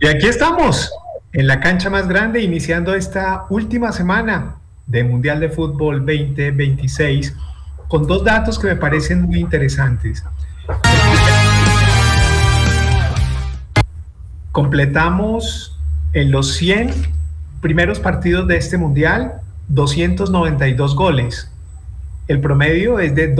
Y aquí estamos, en la cancha más grande, iniciando esta última semana de Mundial de Fútbol 2026, con dos datos que me parecen muy interesantes. Completamos en los 100 primeros partidos de este Mundial, 292 goles. El promedio es de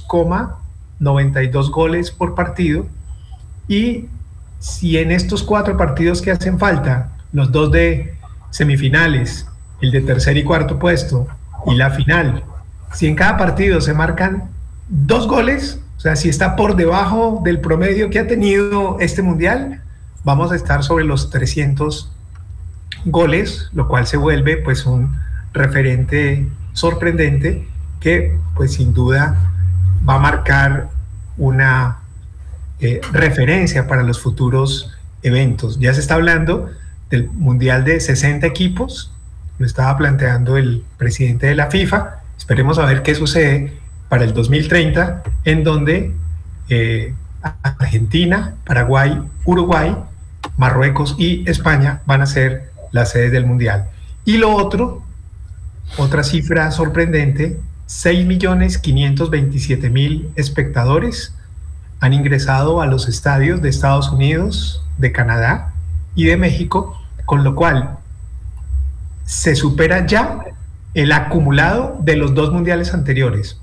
2,92 goles por partido. Y si en estos 4 partidos que hacen falta, los 2 de semifinales, el de tercer y cuarto puesto y la final, si en cada partido se marcan 2 goles, o sea, si está por debajo del promedio que ha tenido este Mundial, vamos a estar sobre los 300 goles, lo cual se vuelve pues un referente sorprendente que pues sin duda va a marcar una referencia para los futuros eventos. Ya se está hablando del Mundial de 60 equipos, lo estaba planteando el presidente de la FIFA. Esperemos a ver qué sucede para el 2030, en donde Argentina, Paraguay, Uruguay, Marruecos y España van a ser las sedes del Mundial. Y lo otro, otra cifra sorprendente, 6.527.000 espectadores han ingresado a los estadios de Estados Unidos, de Canadá y de México, con lo cual se supera ya el acumulado de los 2 mundiales anteriores.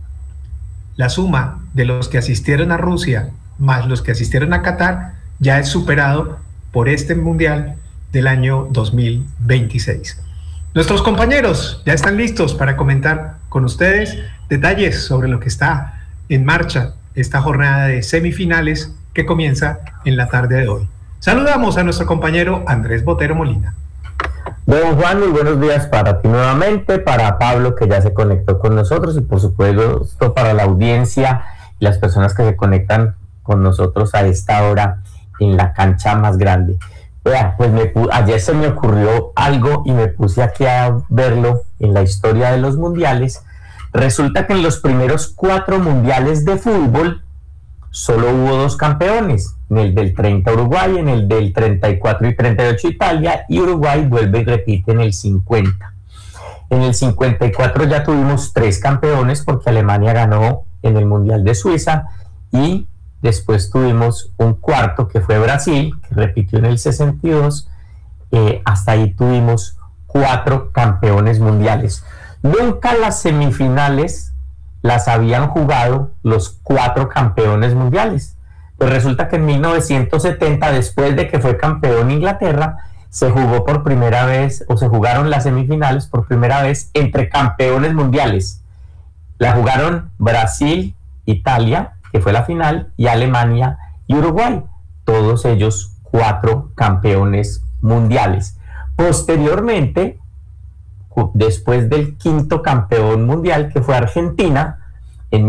La suma de los que asistieron a Rusia más los que asistieron a Qatar ya es superado por este mundial del año 2026. Nuestros compañeros ya están listos para comentar con ustedes detalles sobre lo que está en marcha esta jornada de semifinales que comienza en la tarde de hoy. Saludamos a nuestro compañero Andrés Botero Molina. Don Juan, muy buenos días para ti nuevamente, para Pablo que ya se conectó con nosotros y por supuesto para la audiencia y las personas que se conectan con nosotros a esta hora en la cancha más grande. Vea, pues ayer se me ocurrió algo y me puse aquí a verlo en la historia de los mundiales. Resulta que en los primeros 4 mundiales de fútbol solo hubo 2 campeones, en el del 30 Uruguay, en el del 34 y 38 Italia, y Uruguay vuelve y repite en el 50. En el 54 ya tuvimos 3 campeones porque Alemania ganó en el Mundial de Suiza, y después tuvimos un cuarto que fue Brasil, que repitió en el 62. Hasta ahí tuvimos 4 campeones mundiales. Nunca las semifinales las habían jugado los 4 campeones mundiales. Pues resulta que en 1970, después de que fue campeón Inglaterra, se jugó por primera vez, o se jugaron las semifinales por primera vez entre campeones mundiales. La jugaron Brasil, Italia, que fue la final, y Alemania y Uruguay. Todos ellos 4 campeones mundiales. Posteriormente, después del 5º campeón mundial, que fue Argentina, en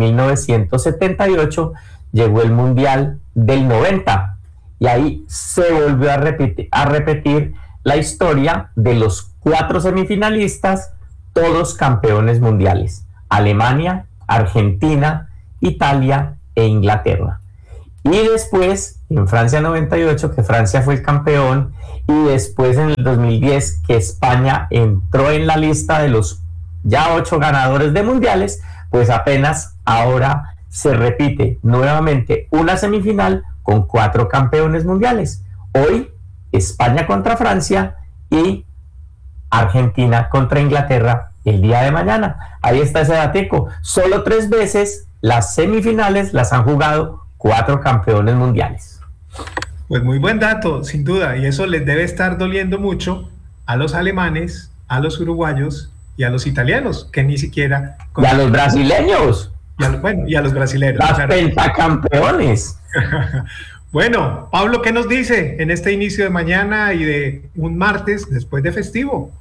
1978 llegó el Mundial del 90, y ahí se volvió a repetir la historia de los 4 semifinalistas, todos campeones mundiales: Alemania, Argentina, Italia e Inglaterra. Y después, en Francia 98, que Francia fue el campeón, y después en el 2010, que España entró en la lista de los ya 8 ganadores de mundiales, pues apenas ahora se repite nuevamente una semifinal con 4 campeones mundiales. Hoy, España contra Francia y Argentina contra Inglaterra el día de mañana. Ahí está ese dateco. Solo 3 veces las semifinales las han jugado 4 campeones mundiales. Pues muy buen dato, sin duda, y eso les debe estar doliendo mucho a los alemanes, a los uruguayos y a los italianos, que ni siquiera... Y a los brasileños. Y a los brasileños. Las pentacampeones. Bueno, Pablo, ¿qué nos dice en este inicio de mañana y de un martes después de festivo?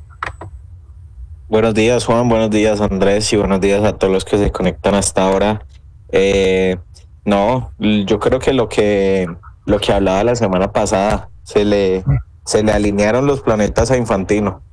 Buenos días, Juan, buenos días, Andrés, y buenos días a todos los que se conectan hasta ahora. No, yo creo que lo que hablaba la semana pasada, se le alinearon los planetas a Infantino.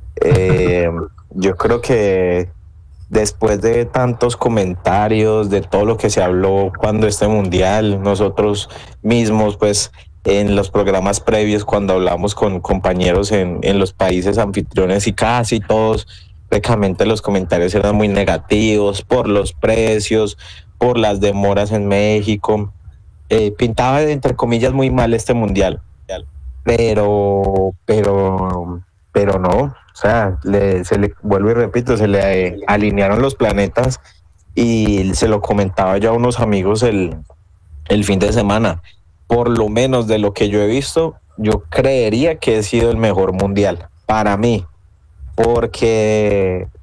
Yo creo que después de tantos comentarios, de todo lo que se habló cuando este mundial, nosotros mismos pues en los programas previos cuando hablamos con compañeros en los países anfitriones y casi todos, prácticamente los comentarios eran muy negativos por los precios, por las demoras en México. Pintaba entre comillas muy mal este mundial, pero no, o sea, vuelvo y repito, se le alinearon los planetas y se lo comentaba yo a unos amigos el fin de semana. Por lo menos de lo que yo he visto, yo creería que ha sido el mejor mundial para mí, porque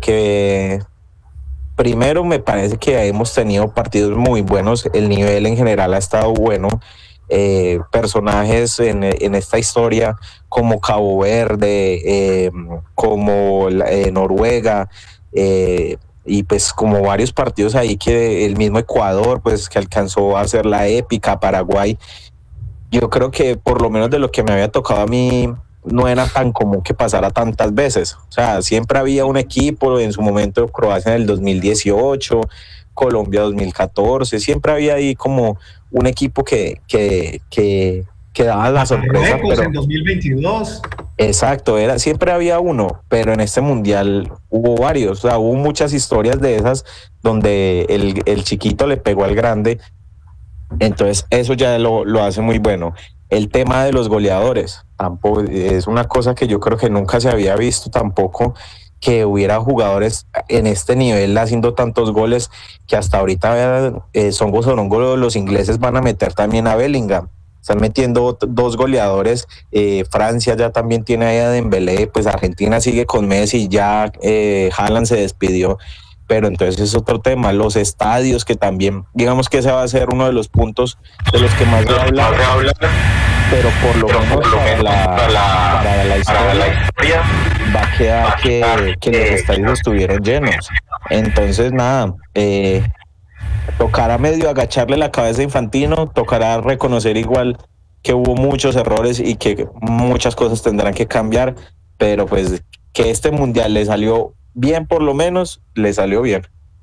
primero me parece que hemos tenido partidos muy buenos, el nivel en general ha estado bueno, personajes en esta historia como Cabo Verde, como Noruega, y pues como varios partidos ahí que el mismo Ecuador pues que alcanzó a hacer la épica, Paraguay. Yo creo que por lo menos de lo que me había tocado a mí no era tan común que pasara tantas veces. O sea, siempre había un equipo, en su momento Croacia en el 2018, Colombia 2014, siempre había ahí como un equipo que daba la sorpresa. Marruecos en 2022. Exacto, siempre había uno, pero en este mundial hubo varios, o sea, hubo muchas historias de esas donde el chiquito le pegó al grande, entonces eso ya lo hace muy bueno. El tema de los goleadores tampoco es una cosa que yo creo que nunca se había visto tampoco, que hubiera jugadores en este nivel haciendo tantos goles, que hasta ahorita Songo Sorongo, los ingleses van a meter también a Bellingham. Están metiendo 2 goleadores. Francia ya también tiene ahí a Dembélé, pues Argentina sigue con Messi, ya Haaland se despidió, pero entonces es otro tema. Los estadios, que también, digamos que ese va a ser uno de los puntos de los que más voy a hablar, pero por lo menos para la historia va a quedar que los estadios estuvieron llenos. Entonces nada, tocará medio agacharle la cabeza a Infantino, tocará reconocer igual que hubo muchos errores y que muchas cosas tendrán que cambiar, pero pues que este mundial le salió bien, por lo menos le salió bien.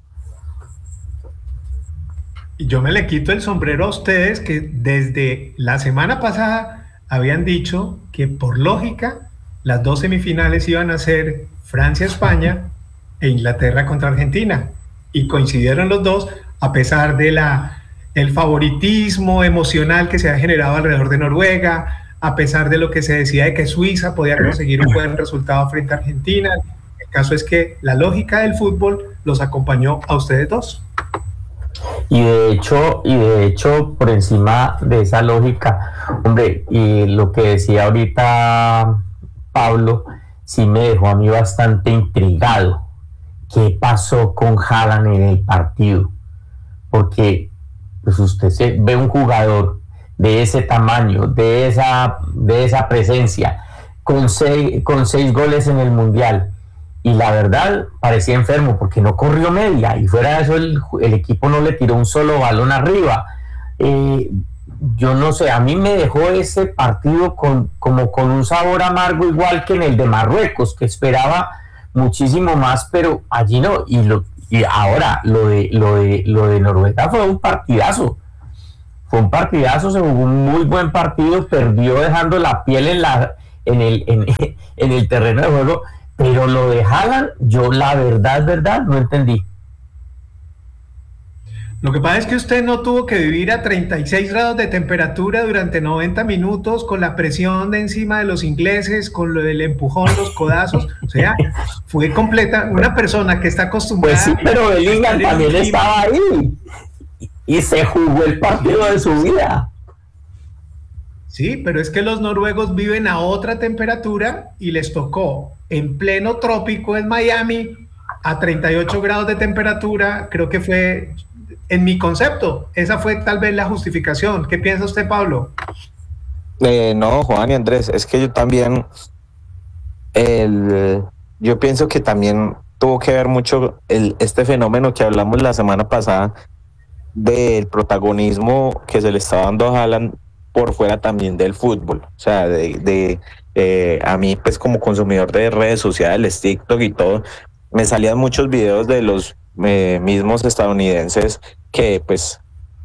Y yo me le quito el sombrero a ustedes que desde la semana pasada habían dicho que por lógica las 2 semifinales iban a ser Francia-España e Inglaterra contra Argentina, y coincidieron los dos a pesar de el favoritismo emocional que se ha generado alrededor de Noruega, a pesar de lo que se decía de que Suiza podía conseguir un buen resultado frente a Argentina. El caso es que la lógica del fútbol los acompañó a ustedes dos. Y de hecho, por encima de esa lógica, hombre, y lo que decía ahorita Pablo, sí me dejó a mí bastante intrigado. ¿Qué pasó con Haaland en el partido? Porque pues usted ve un jugador de ese tamaño, de esa presencia, con seis goles en el Mundial, y la verdad parecía enfermo porque no corrió media, y fuera de eso el equipo no le tiró un solo balón arriba. Yo no sé, a mí me dejó ese partido como con un sabor amargo, igual que en el de Marruecos, que esperaba muchísimo más, pero allí no. Y ahora lo de Noruega fue un partidazo. Se jugó un muy buen partido, perdió dejando la piel en el terreno de juego, pero lo de Haaland, yo la verdad, no entendí. Lo que pasa es que usted no tuvo que vivir a 36 grados de temperatura durante 90 minutos con la presión de encima de los ingleses, con lo del empujón, los codazos. O sea, fue completa. Una persona que está acostumbrada... Pues sí, pero Bellingham también estaba ahí y se jugó el partido de su vida. Sí, pero es que los noruegos viven a otra temperatura y les tocó en pleno trópico en Miami a 38 grados de temperatura. Creo que fue... En mi concepto, esa fue tal vez la justificación. ¿Qué piensa usted, Pablo? No, Juan y Andrés, es que yo también, yo pienso que también tuvo que ver mucho este fenómeno que hablamos la semana pasada del protagonismo que se le está dando a Haaland por fuera también del fútbol. O sea, a mí, pues como consumidor de redes sociales, TikTok y todo, me salían muchos videos de los mismos estadounidenses que pues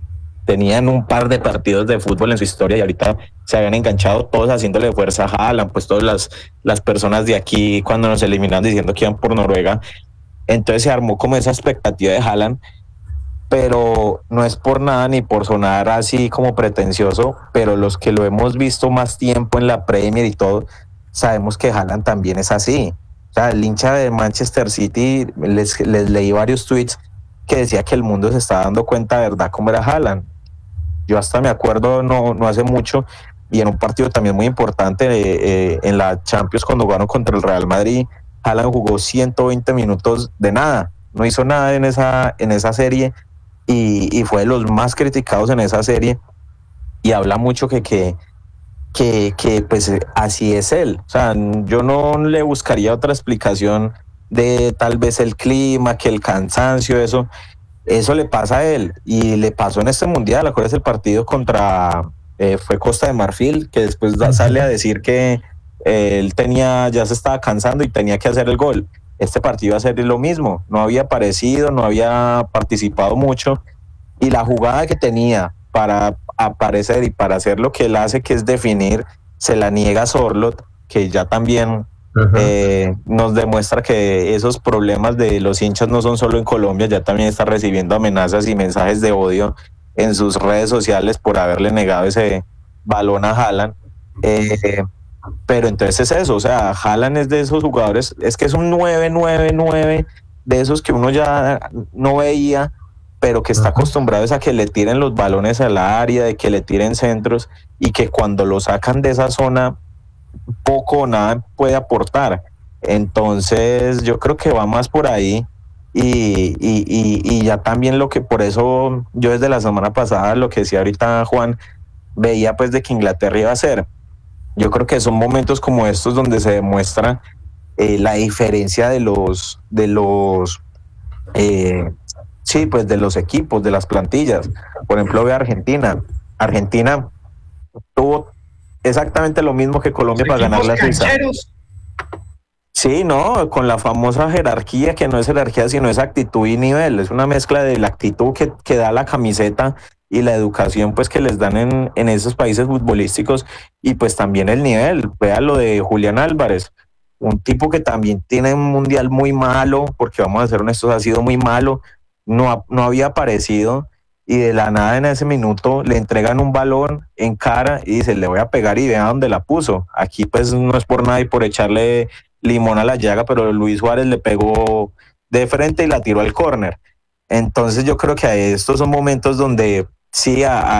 tenían un par de partidos de fútbol en su historia y ahorita se habían enganchado todos haciéndole fuerza a Haaland, pues todas las personas de aquí cuando nos eliminaron diciendo que iban por Noruega. Entonces se armó como esa expectativa de Haaland, pero no es por nada ni por sonar así como pretencioso, pero los que lo hemos visto más tiempo en la Premier y todo, sabemos que Haaland también es así. O sea, el hincha de Manchester City, les leí varios tweets que decía que el mundo se está dando cuenta de verdad cómo era Haaland. Yo hasta me acuerdo no hace mucho, y en un partido también muy importante en la Champions cuando jugaron contra el Real Madrid, Haaland jugó 120 minutos de nada, no hizo nada en esa serie y fue de los más criticados en esa serie, y habla mucho que pues así es él. O sea, yo no le buscaría otra explicación de tal vez el clima, que el cansancio, eso le pasa a él y le pasó en este mundial. Acuérdense el partido contra fue Costa de Marfil, que después sale a decir que él ya se estaba cansando y tenía que hacer el gol. Este partido iba a ser lo mismo, no había aparecido, no había participado mucho, y la jugada que tenía para aparecer y para hacer lo que él hace, que es definir, se la niega a Sorloth, que ya también nos demuestra que esos problemas de los hinchas no son solo en Colombia, ya también está recibiendo amenazas y mensajes de odio en sus redes sociales por haberle negado ese balón a Haaland. Pero entonces es eso, o sea, Haaland es de esos jugadores, es que es un 9-9-9 de esos que uno ya no veía, pero que está acostumbrado a que le tiren los balones al área, de que le tiren centros, y que cuando lo sacan de esa zona poco o nada puede aportar. Entonces yo creo que va más por ahí, y ya también lo que, por eso yo desde la semana pasada, lo que decía ahorita Juan, veía pues de que Inglaterra iba a ser. Yo creo que son momentos como estos donde se demuestra la diferencia de los sí, pues de los equipos, de las plantillas. Por ejemplo, ve a Argentina. Argentina tuvo exactamente lo mismo que Colombia para ganar la Suiza. Sí, no, con la famosa jerarquía, que no es jerarquía, sino es actitud y nivel. Es una mezcla de la actitud que da la camiseta y la educación pues que les dan en esos países futbolísticos, y pues también el nivel. Vea lo de Julián Álvarez, un tipo que también tiene un mundial muy malo, porque vamos a ser honestos, ha sido muy malo, no había aparecido, y de la nada en ese minuto le entregan un balón en cara y dice, le voy a pegar, y vea dónde la puso. Aquí pues no es por nada y por echarle limón a la llaga, pero Luis Suárez le pegó de frente y la tiró al córner. Entonces yo creo que estos son momentos donde sí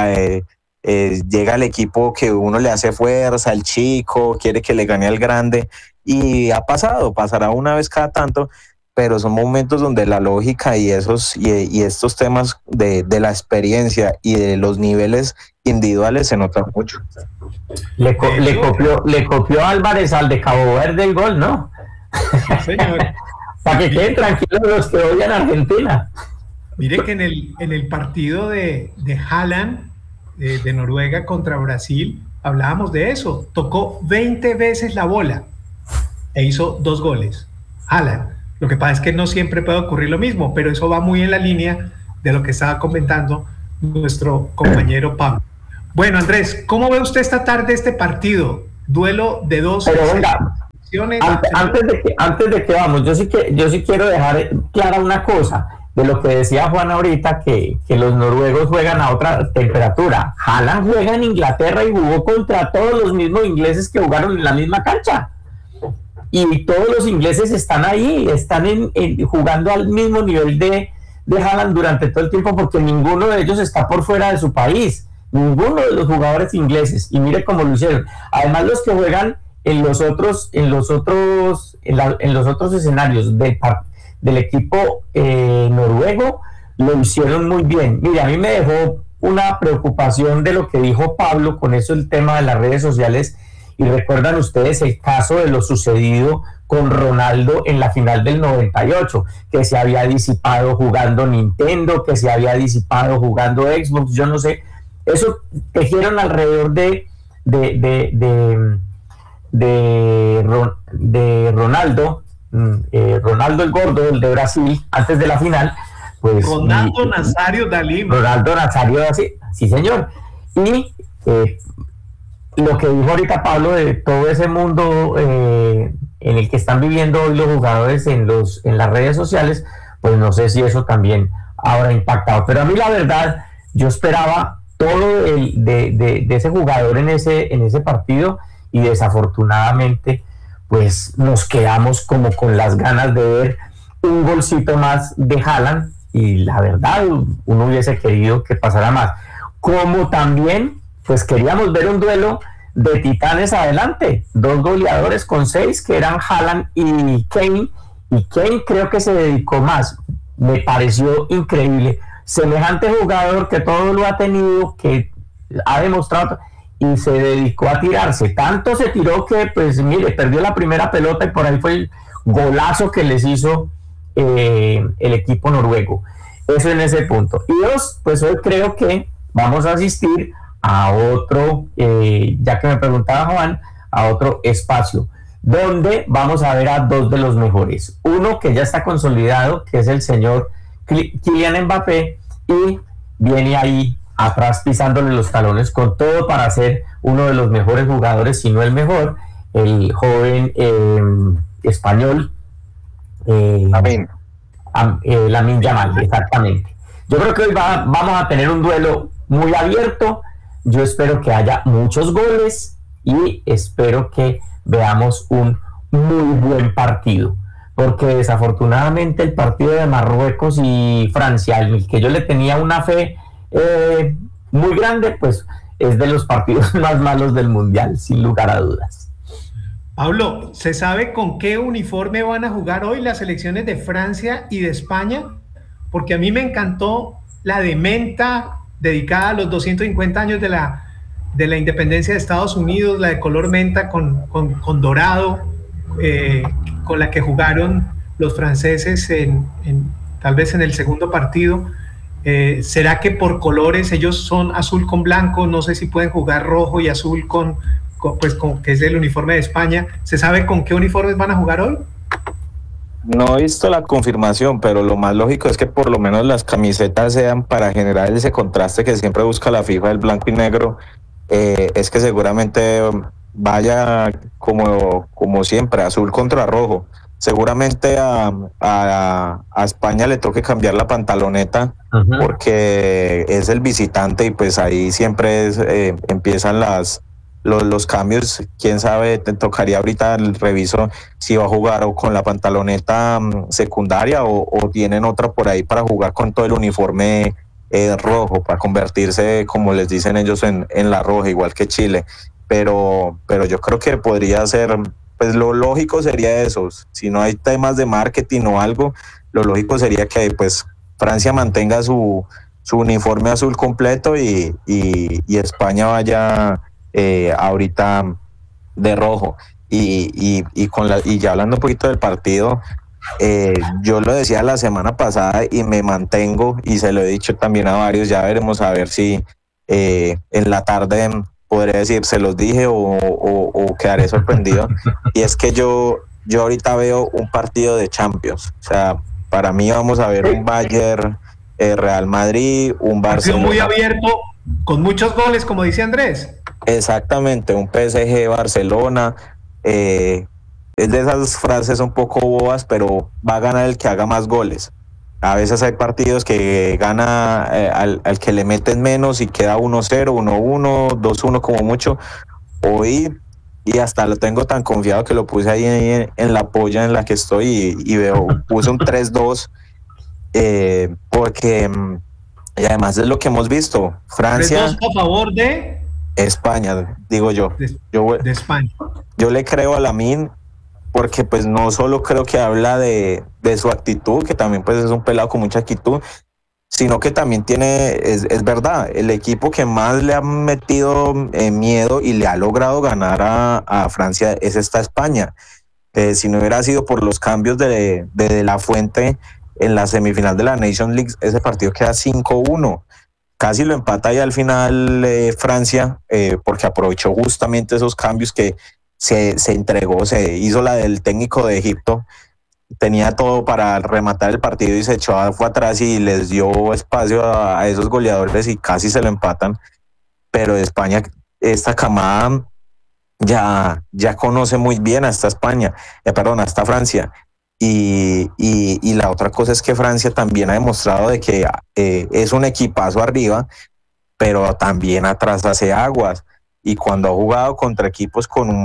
llega el equipo que uno le hace fuerza, el chico quiere que le gane al grande, y pasará una vez cada tanto, pero son momentos donde la lógica y estos temas de la experiencia y de los niveles individuales se notan mucho. Le copió Álvarez al de Cabo Verde el gol, ¿no? Señor. Para que queden tranquilos los que odian a Argentina. Mire que en el partido de Haaland de Noruega contra Brasil hablábamos de eso. Tocó 20 veces la bola e hizo 2 goles. Haaland. Lo que pasa es que no siempre puede ocurrir lo mismo, pero eso va muy en la línea de lo que estaba comentando nuestro compañero Pablo. Bueno, Andrés, ¿cómo ve usted esta tarde este partido? Duelo de dos. Pero venga, antes de que vamos, yo sí quiero dejar clara una cosa de lo que decía Juan ahorita, que los noruegos juegan a otra temperatura. Haaland juega en Inglaterra y jugó contra todos los mismos ingleses que jugaron en la misma cancha. Y todos los ingleses están ahí, están jugando al mismo nivel de Haaland durante todo el tiempo, porque ninguno de ellos está por fuera de su país, ninguno de los jugadores ingleses, y mire cómo lo hicieron. Además, los que juegan en los otros escenarios del equipo noruego lo hicieron muy bien. Mire, a mí me dejó una preocupación de lo que dijo Pablo con eso, el tema de las redes sociales. Y recuerdan ustedes el caso de lo sucedido con Ronaldo en la final del 98, que se había disipado jugando Nintendo, que se había disipado jugando Xbox, yo no sé. Eso tejieron alrededor de Ronaldo, Ronaldo el gordo, el de Brasil, antes de la final. Pues, Ronaldo Nazario da Lima. Ronaldo Nazario Sí, señor. Y lo que dijo ahorita Pablo de todo ese mundo en el que están viviendo hoy los jugadores en las redes sociales, pues no sé si eso también habrá impactado. Pero a mí la verdad, yo esperaba todo de ese jugador en ese partido, y desafortunadamente pues nos quedamos como con las ganas de ver un golcito más de Haaland, y la verdad uno hubiese querido que pasara más. Como también pues queríamos ver un duelo de titanes adelante, dos goleadores con 6 que eran Haaland y Kane creo que se dedicó más. Me pareció increíble semejante jugador que todo lo ha tenido, que ha demostrado, y se dedicó a tirarse. Tanto se tiró que, pues mire, perdió la primera pelota, y por ahí fue el golazo que les hizo el equipo noruego. Eso en ese punto. Y dos, pues hoy creo que vamos a asistir a otro, ya que me preguntaba Juan, a otro espacio, donde vamos a ver a dos de los mejores. Uno que ya está consolidado, que es el señor Kylian Mbappé, y viene ahí atrás pisándole los talones con todo para ser uno de los mejores jugadores, si no el mejor, el joven español Lamine Yamal, exactamente. Yo creo que hoy vamos a tener un duelo muy abierto. Yo espero que haya muchos goles y espero que veamos un muy buen partido, porque desafortunadamente el partido de Marruecos y Francia, al que yo le tenía una fe muy grande, pues es de los partidos más malos del Mundial, sin lugar a dudas. Pablo, ¿se sabe con qué uniforme van a jugar hoy las selecciones de Francia y de España? Porque a mí me encantó la de menta, dedicada a los 250 años de la independencia de Estados Unidos, la de color menta con dorado, con la que jugaron los franceses tal vez en el segundo partido. ¿Será que por colores ellos son azul con blanco? No sé si pueden jugar rojo y azul que es el uniforme de España. ¿Se sabe con qué uniformes van a jugar hoy? No he visto la confirmación, pero lo más lógico es que por lo menos las camisetas sean para generar ese contraste que siempre busca la FIFA del blanco y negro. Es que seguramente vaya como siempre, azul contra rojo. Seguramente a España le toque cambiar la pantaloneta, porque es el visitante, y pues ahí siempre empiezan los cambios. Quién sabe, te tocaría ahorita el reviso si va a jugar o con la pantaloneta secundaria o tienen otra por ahí para jugar con todo el uniforme rojo, para convertirse, como les dicen ellos, en la roja, igual que Chile. Pero yo creo que podría ser, pues lo lógico sería eso. Si no hay temas de marketing o algo, lo lógico sería que pues Francia mantenga su uniforme azul completo y España vaya ahorita de rojo. Y ya hablando un poquito del partido, yo lo decía la semana pasada y me mantengo, y se lo he dicho también a varios. Ya veremos a ver si en la tarde podré decir se los dije o quedaré sorprendido. Y es que yo ahorita veo un partido de Champions. O sea, para mí vamos a ver un Bayern Real Madrid, un Barcelona muy abierto, con muchos goles, como dice Andrés. Exactamente, un PSG Barcelona. Es de esas frases un poco bobas, pero va a ganar el que haga más goles. A veces hay partidos que gana al que le meten menos y queda 1-0, 1-1, 2-1 como mucho. Hoy, y hasta lo tengo tan confiado que lo puse ahí en la polla en la que estoy, y puse un 3-2, porque y además es lo que hemos visto. Francia 3-2 a favor de España, digo yo. De España. Yo le creo a Lamine, porque pues no solo creo que habla de su actitud, que también pues es un pelado con mucha actitud, sino que también es verdad, el equipo que más le ha metido miedo y le ha logrado ganar a Francia es esta España. Si no hubiera sido por los cambios de La Fuente en la semifinal de la Nations League, ese partido queda 5-1. Casi lo empata y al final Francia, porque aprovechó justamente esos cambios que se entregó, se hizo la del técnico de Egipto, tenía todo para rematar el partido y se echó fue atrás y les dio espacio a esos goleadores y casi se lo empatan. Pero España, esta camada ya conoce muy bien a esta España, perdón, a esta Francia. Y la otra cosa es que Francia también ha demostrado de que es un equipazo arriba, pero también atrás hace aguas. Y cuando ha jugado contra equipos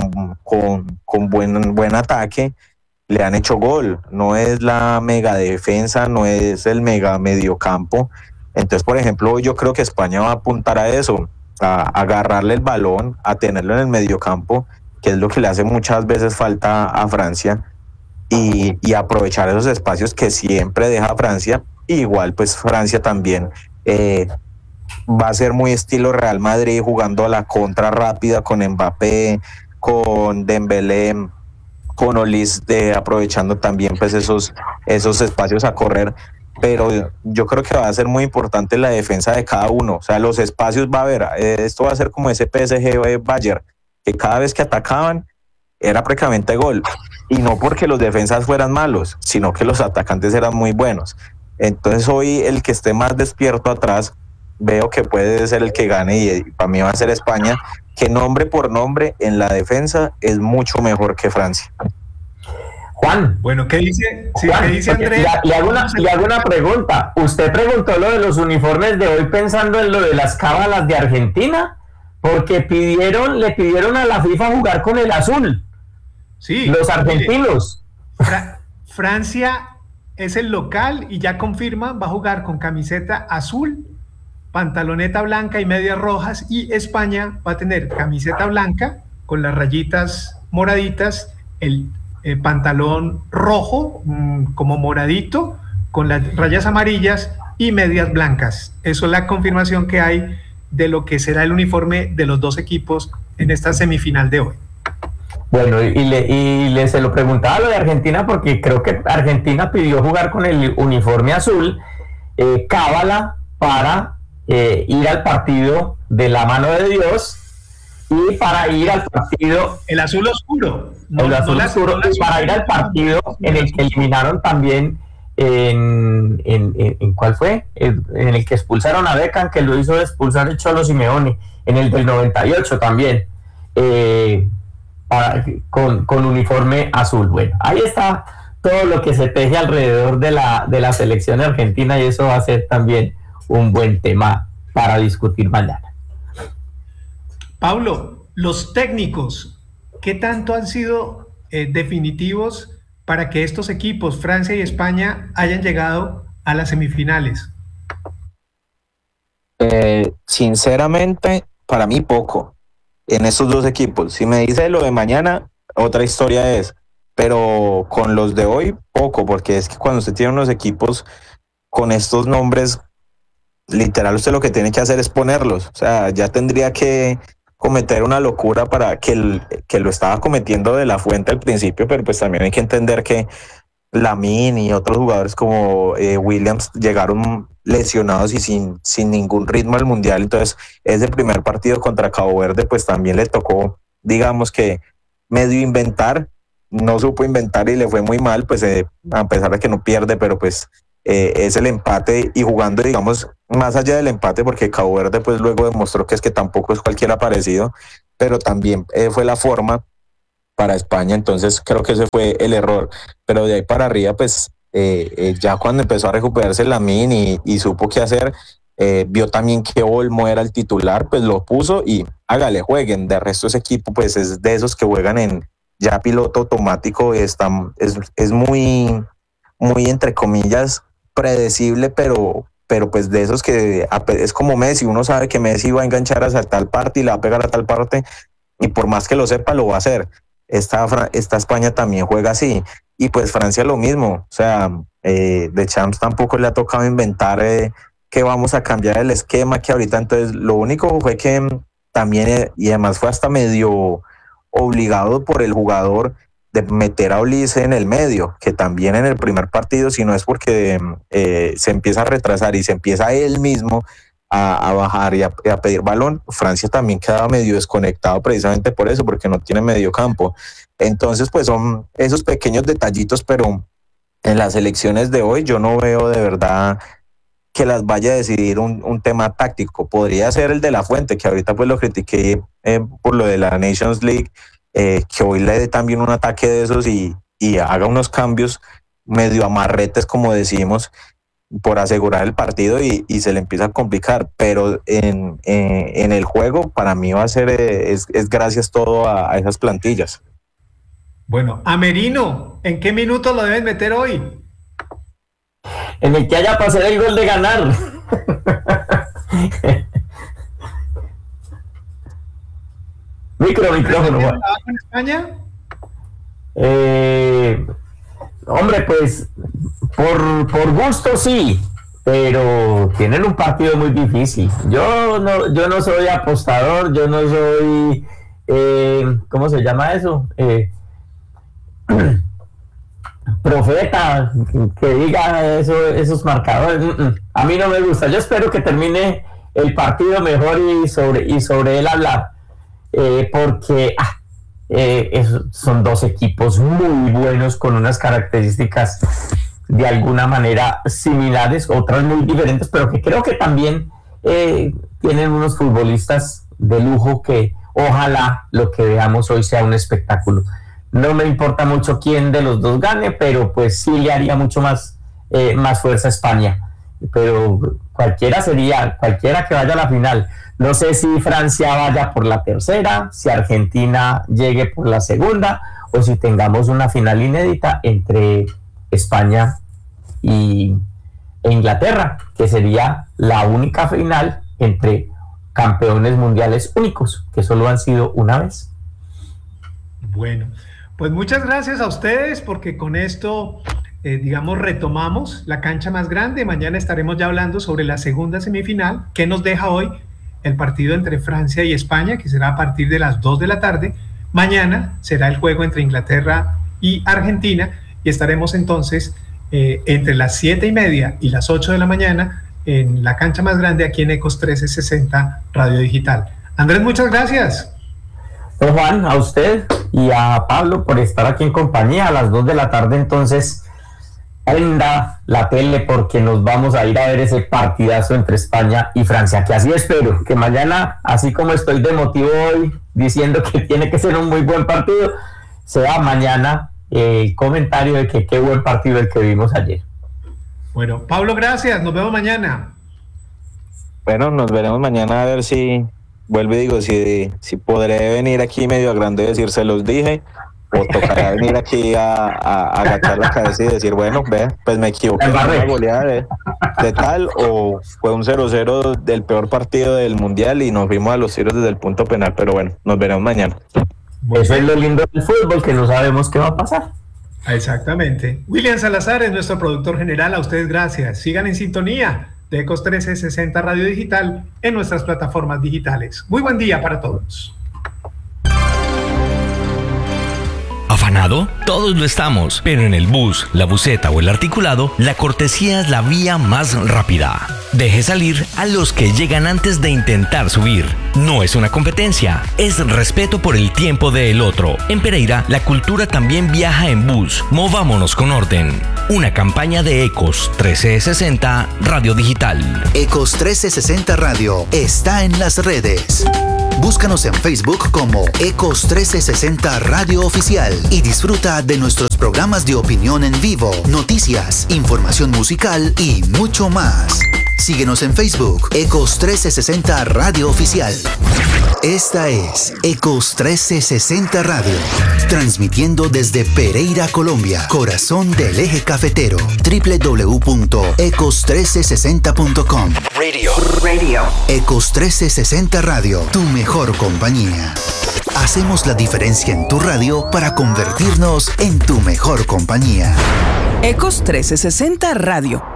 con buen ataque, le han hecho gol. No es la mega defensa, no es el mega mediocampo. Entonces, por ejemplo, yo creo que España va a apuntar a eso, a agarrarle el balón, a tenerlo en el mediocampo, que es lo que le hace muchas veces falta a Francia, y aprovechar esos espacios que siempre deja Francia. Igual, pues Francia también va a ser muy estilo Real Madrid, jugando a la contra rápida con Mbappé, con Dembélé, con Olis, aprovechando también pues esos espacios a correr. Pero yo creo que va a ser muy importante la defensa de cada uno. O sea, los espacios va a haber. Esto va a ser como ese PSG Bayern, que cada vez que atacaban era prácticamente gol. Y no porque los defensas fueran malos, sino que los atacantes eran muy buenos. Entonces hoy el que esté más despierto atrás, veo que puede ser el que gane, y para mí va a ser España, que nombre por nombre en la defensa es mucho mejor que Francia. Juan. Bueno, ¿qué dice? Sí, Juan, ¿qué dice Andrés? Le hago una pregunta. ¿Usted preguntó lo de los uniformes de hoy pensando en lo de las cábalas de Argentina? Porque le pidieron a la FIFA jugar con el azul. Sí. Los argentinos. Francia es el local y ya confirma, va a jugar con camiseta azul, pantaloneta blanca y medias rojas, y España va a tener camiseta blanca con las rayitas moraditas, el pantalón rojo como moradito con las rayas amarillas y medias blancas. Eso es la confirmación que hay de lo que será el uniforme de los dos equipos en esta semifinal de hoy. Bueno, y se lo preguntaba lo de Argentina porque creo que Argentina pidió jugar con el uniforme azul, cábala para ir al partido de la mano de Dios, y para ir al partido... El azul oscuro. El azul oscuro, para ir al partido en el que eliminaron también en ¿cuál fue? En el que expulsaron a Beckham, que lo hizo expulsar el Cholo Simeone, en el del 98 también, con uniforme azul. Bueno, ahí está todo lo que se teje alrededor de la selección argentina, y eso va a ser también un buen tema para discutir mañana. Pablo, los técnicos, ¿qué tanto han sido definitivos para que estos equipos, Francia y España, hayan llegado a las semifinales? Sinceramente, para mí poco en estos dos equipos. Si me dice lo de mañana, otra historia es, pero con los de hoy, poco, porque es que cuando usted tiene unos equipos con estos nombres, literal usted lo que tiene que hacer es ponerlos. O sea, ya tendría que cometer una locura para que lo estaba cometiendo de la Fuente al principio, pero pues también hay que entender que Lamine y otros jugadores como Williams llegaron lesionados y sin ningún ritmo al Mundial. Entonces ese primer partido contra Cabo Verde pues también le tocó, digamos que medio inventar, no supo inventar y le fue muy mal, pues a pesar de que no pierde, pero pues es el empate, y jugando, digamos, más allá del empate, porque Cabo Verde pues luego demostró que es que tampoco es cualquiera parecido, pero también fue la forma para España. Entonces creo que ese fue el error, pero de ahí para arriba pues ya cuando empezó a recuperarse Lamine y supo qué hacer, vio también que Olmo era el titular, pues lo puso y hágale, jueguen. De resto ese equipo pues es de esos que juegan en ya piloto automático, es muy entre comillas predecible, pero pues de esos que es como Messi, uno sabe que Messi va a enganchar a tal parte y la va a pegar a tal parte, y por más que lo sepa lo va a hacer. Esta España también juega así, y pues Francia lo mismo. O sea, de Champs tampoco le ha tocado inventar que vamos a cambiar el esquema, que ahorita entonces lo único fue que también, y además fue hasta medio obligado por el jugador, de meter a Olise en el medio, que también en el primer partido, si no es porque se empieza a retrasar y se empieza él mismo a bajar y a pedir balón, Francia también quedaba medio desconectado precisamente por eso, porque no tiene medio campo. Entonces pues son esos pequeños detallitos, pero en las elecciones de hoy yo no veo de verdad que las vaya a decidir un tema táctico. Podría ser el de La Fuente, que ahorita pues lo critiqué por lo de la Nations League, que hoy le dé también un ataque de esos y haga unos cambios medio amarretes, como decimos, por asegurar el partido y se le empieza a complicar. Pero en el juego, para mí va a ser, es gracias todo a esas plantillas. Bueno, a Merino, ¿en qué minuto lo deben meter hoy? En el que haya pasado el gol de ganar. Micrófono. ¿Trabajo en España? Hombre, pues por gusto sí, pero tienen un partido muy difícil. Yo no soy apostador, yo no soy ¿cómo se llama eso? Profeta que diga esos marcadores. A mí no me gusta. Yo espero que termine el partido mejor y sobre él hablar, porque son dos equipos muy buenos con unas características de alguna manera similares, otras muy diferentes, pero que creo que también tienen unos futbolistas de lujo que ojalá lo que veamos hoy sea un espectáculo. No me importa mucho quién de los dos gane, pero pues sí le haría mucho más fuerza a España. Pero cualquiera que vaya a la final. No sé si Francia vaya por la tercera, si Argentina llegue por la segunda, o si tengamos una final inédita entre España e Inglaterra, que sería la única final entre campeones mundiales únicos, que solo han sido una vez. Bueno, pues muchas gracias a ustedes, porque con esto, retomamos la cancha más grande. Mañana estaremos ya hablando sobre la segunda semifinal, que nos deja hoy el partido entre Francia y España, que será a partir de las 2 de la tarde. Mañana será el juego entre Inglaterra y Argentina, y estaremos entonces entre las 7:30 y las 8 de la mañana en la cancha más grande aquí en Ecos 1360 Radio Digital. Andrés, muchas gracias. Pues Juan, a usted y a Pablo por estar aquí en compañía. A las 2 de la tarde entonces prenda la tele, porque nos vamos a ir a ver ese partidazo entre España y Francia, que así espero, que mañana, así como estoy de motivo hoy diciendo que tiene que ser un muy buen partido, sea mañana el comentario de que qué buen partido el que vimos ayer. Bueno, Pablo, gracias, nos vemos mañana. Bueno, nos veremos mañana, a ver si, vuelvo y digo, si podré venir aquí medio a grande y decir, se los dije, o tocará venir aquí a agachar la cabeza y decir, bueno, ve, pues me equivoqué, una goleada de tal, o fue un 0-0 del peor partido del mundial y nos fuimos a los tiros desde el punto penal. Pero bueno, nos veremos mañana. Eso es lo lindo del fútbol, que no sabemos qué va a pasar. Exactamente. William Salazar es nuestro productor general. A ustedes gracias. Sigan en sintonía de Ecos 1360 Radio Digital en nuestras plataformas digitales. Muy buen día para todos. ¿Afanado? Todos lo estamos, pero en el bus, la buseta o el articulado, la cortesía es la vía más rápida. Deje salir a los que llegan antes de intentar subir. No es una competencia, es respeto por el tiempo del otro. En Pereira, la cultura también viaja en bus. Movámonos con orden. Una campaña de Ecos 1360 Radio Digital. Ecos 1360 Radio está en las redes. Búscanos en Facebook como Ecos 1360 Radio Oficial y disfruta de nuestros programas de opinión en vivo, noticias, información musical y mucho más. Síguenos en Facebook, Ecos 1360 Radio Oficial. Esta es Ecos 1360 Radio, transmitiendo desde Pereira, Colombia, corazón del eje cafetero. www.ecos1360.com. Radio. Ecos 1360 Radio, tu mejor compañía. Hacemos la diferencia en tu radio para convertirnos en tu mejor compañía. Ecos 1360 Radio.